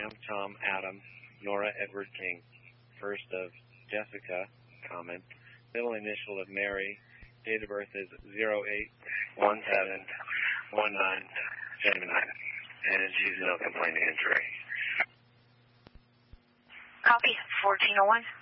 Sam, Tom, Adam, Nora, Edward, King. First of Jessica, comment. Middle initial of Mary. Date of birth is 08171979. And she's no complaining injury. Copy, 1401.